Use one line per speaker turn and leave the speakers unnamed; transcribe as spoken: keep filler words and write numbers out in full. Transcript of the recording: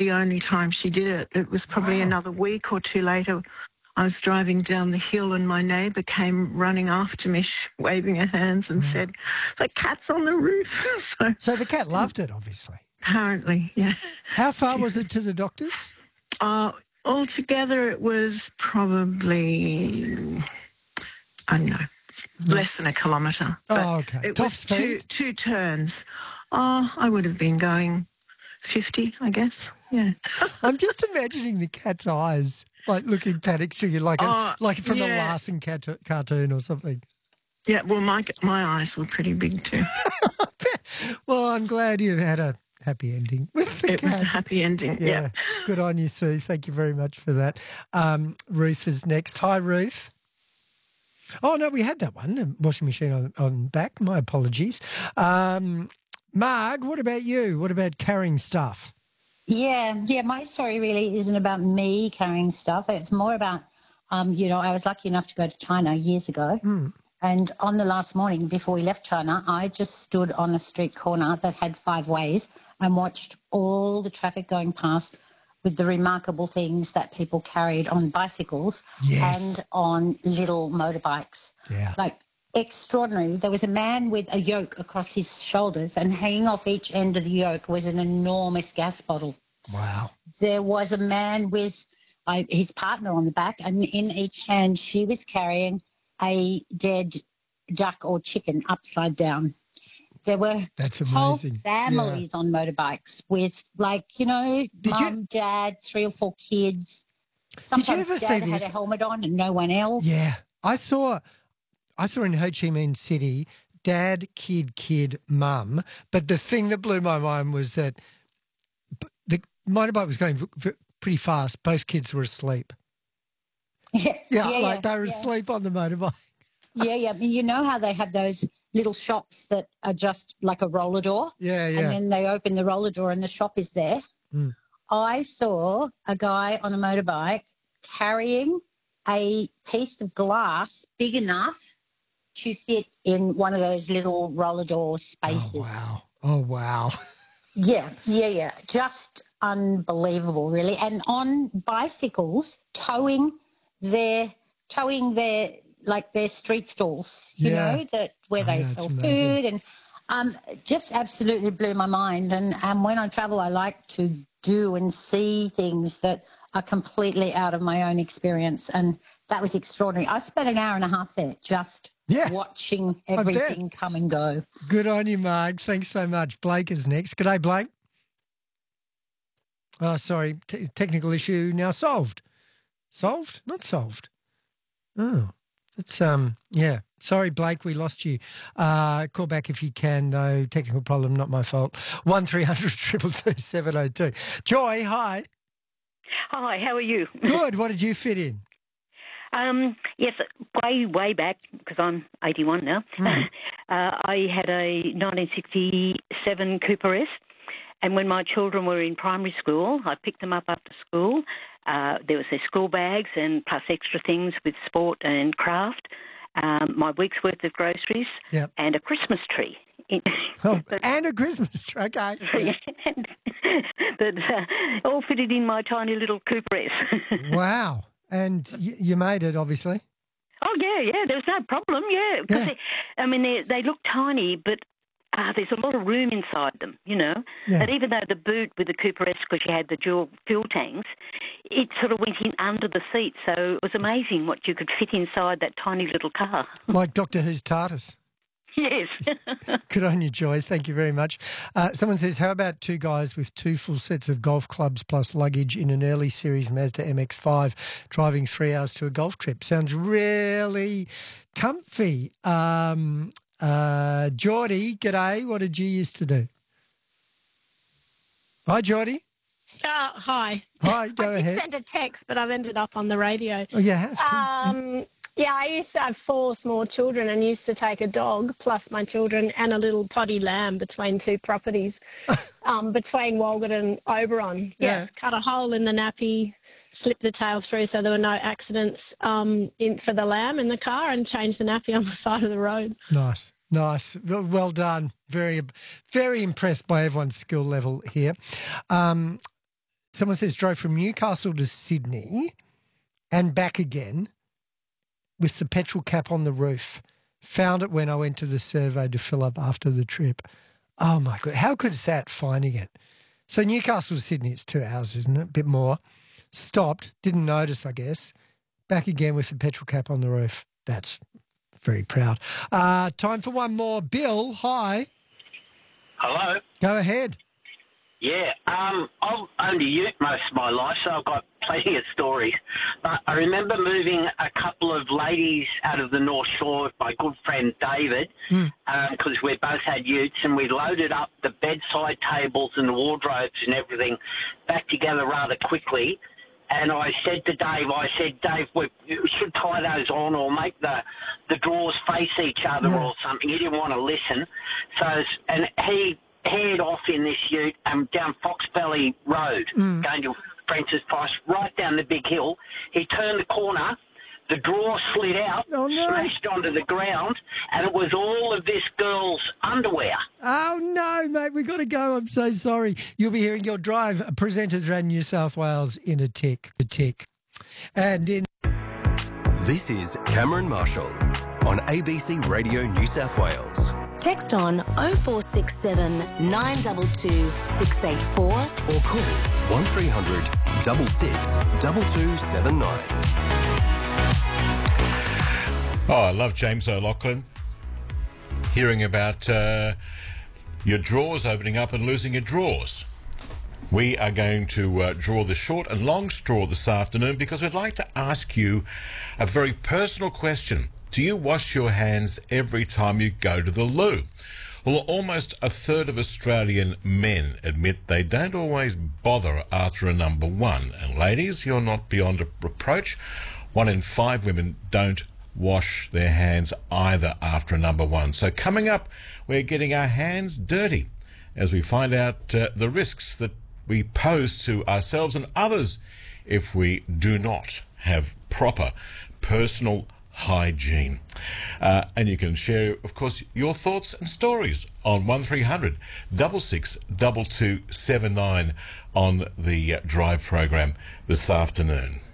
the only time she did it. It was probably
Wow.
another week or two later. I was driving down the hill and my neighbour came running after me, sh- waving her hands and said, the cat's on the roof. so
So the cat loved it, obviously.
apparently, yeah.
How far was it to the doctors?
Uh, altogether, it was probably, I don't know, less than a kilometre. But
Oh, okay.
it
Top
was two,
speed?
two turns. Oh, I would have been going fifty, I guess. Yeah.
I'm just imagining the cat's eyes, like looking panic-stricken, like, a,
Oh,
like from the
yeah.
Larson cat- cartoon or something.
Yeah, well, my my eyes were pretty big too.
Well, I'm glad you've had a happy ending with the
It
cat.
was a happy ending.
Yeah.
Yeah.
Good on you, Sue. Thank you very much for that. Um, Ruth is next. Hi, Ruth. Oh, no, we had that one, the washing machine on, on back. My apologies. Um, Marg, what about you? What about carrying stuff?
Yeah, yeah. My story really isn't about me carrying stuff. It's more about, um, you know, I was lucky enough to go to China years ago.
Mm.
And on the last morning before we left China, I just stood on a street corner that had five ways and watched all the traffic going past with the remarkable things that people carried on bicycles
Yes.
and on little motorbikes.
Yeah.
Like, extraordinary. There was a man with a yoke across his shoulders, and hanging off each end of the yoke was an enormous gas bottle.
Wow.
There was a man with uh, his partner on the back, and in each hand she was carrying a dead duck or chicken upside down. There were
That's
whole
amazing.
families on motorbikes with, like, you know,
Did you-
mum, dad, three or four kids.
you
Sometimes
ever see
dad had
this?
a helmet on and no one else.
Yeah. I saw I saw in Ho Chi Minh City, dad, kid, kid, mum. But the thing that blew my mind was that b- the motorbike was going v- v- pretty fast. Both kids were asleep.
Yeah,
Yeah,
yeah,
like
yeah,
they were
yeah.
asleep on the motorbike.
Yeah, yeah. I mean, you know how they have those little shops that are just like a roller door?
Yeah, yeah.
And then they open the roller door and the shop is there.
Mm.
I saw a guy on a motorbike carrying a piece of glass big enough to fit in one of those little roller door spaces.
Oh, wow. Oh, wow.
Yeah, yeah, yeah. Just unbelievable, really. And on bicycles, towing their towing their like their street stalls, you
Yeah.
know, that where
I
they
know, it's
sell
amazing.
food, and um, just absolutely blew my mind. And um, when I travel, I like to do and see things that are completely out of my own experience, and that was extraordinary. I spent an hour and a half there just
Yeah,
watching
bet.
everything come and go.
Good on you, Marg. Thanks so much. Blake is next. G'day, Blake. Oh, sorry. Te- technical issue now solved. Solved? Not solved. Oh, that's, um, yeah. Sorry, Blake, we lost you. Uh, call back if you can, though. Technical problem, not my fault. one three hundred two two two seven oh two. Joy, hi.
Hi, how are you?
Good. What did you fit in?
Um, yes, way, way back, because I'm eighty-one now,
Mm.
uh, I had a nineteen sixty-seven Cooper S, and when my children were in primary school, I picked them up after school. Uh, there was their school bags and plus extra things with sport and craft, um, my week's worth of groceries,
Yep.
and a Christmas tree.
Oh, and a Christmas tree. Okay. Yeah.
that uh, all fitted in my tiny little Cooper S.
Wow. And y- you made it, obviously.
Oh, yeah, yeah, there was no problem, yeah. Because,
Yeah.
I mean, they, they look tiny, but uh, there's a lot of room inside them, you know.
Yeah.
And even though the boot with the Cooper S, because you had the dual fuel tanks, it sort of went in under the seat. So it was amazing what you could fit inside that tiny little car.
Like Doctor Who's TARDIS.
Yes.
Good on you, Joy. Thank you very much. Uh, someone says, how about two guys with two full sets of golf clubs plus luggage in an early series Mazda M X five driving three hours to a golf trip? Sounds really comfy. Um, uh, Geordie, g'day. What did you used to do? Hi, Geordie.
Uh, hi.
Hi, go
I did
ahead.
send a text, but I've ended up on the radio.
Oh, you have to.
Um, yeah, I used to have four small children and used to take a dog plus my children and a little potty lamb between two properties, um, between Walgett and Oberon. Yes,
Yeah.
cut a hole in the nappy, slip the tail through so there were no accidents um, in for the lamb in the car, and change the nappy on the side of the road.
Nice, nice. Well well done. Very, very impressed by everyone's skill level here. Um, Someone says drove from Newcastle to Sydney and back again with the petrol cap on the roof. Found it when I went to the servo to fill up after the trip. Oh, my God. How good is that, finding it? So Newcastle to Sydney, it's two hours, isn't it? A bit more. Stopped, didn't notice, I guess. Back again with the petrol cap on the roof. That's very proud. Uh, time for one more. Bill, hi.
Hello.
Go ahead.
Yeah, um, I've owned a ute most of my life, so I've got plenty of stories. But I remember moving a couple of ladies out of the North Shore with my good friend David, because mm. um, we both had utes, and we loaded up the bedside tables and the wardrobes and everything back together rather quickly. And I said to Dave, I said, Dave, we should tie those on or make the the drawers face each other yeah. or something. He didn't want to listen. So, and he head off in this ute um, down Foxbelly Road, mm. going to Francis Price, right down the big hill. He turned the corner, the drawer slid out,
oh, no.
smashed onto the ground, and it was all of this girl's underwear.
Oh, no, mate, we've got to go. I'm so sorry. You'll be hearing your drive presenters around New South Wales in a tick, a tick. And in...
This is Cameron Marshall on A B C Radio New South Wales.
Text on oh four six seven, nine two two, six eight four
or call one three hundred, six six, two two seven nine.
Oh, I love James O'Loughlin. Hearing about uh, your drawers opening up and losing your drawers. We are going to uh, draw the short and long straw this afternoon because we'd like to ask you a very personal question. Do you wash your hands every time you go to the loo? Well, almost a third of Australian men admit they don't always bother after a number one. And ladies, you're not beyond a reproach. One in five women don't wash their hands either after a number one. So coming up, we're getting our hands dirty as we find out uh, the risks that we pose to ourselves and others if we do not have proper personal hygiene. Uh, and you can share, of course, your thoughts and stories on one three hundred, six six, two two seven nine on the uh, Drive program this afternoon.